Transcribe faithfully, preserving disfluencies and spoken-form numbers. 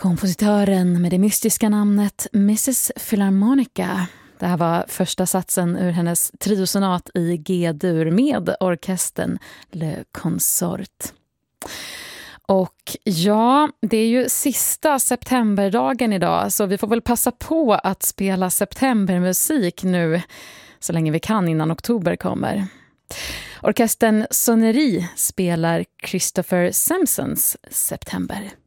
Kompositören med det mystiska namnet missus Philharmonica. Det här var första satsen ur hennes triosonat i G-dur med orkestern Le Consort. Och ja, det är ju sista septemberdagen idag, så vi får väl passa på att spela septembermusik nu så länge vi kan innan oktober kommer. Orkestern Sonnerie spelar Christopher Sampsons September.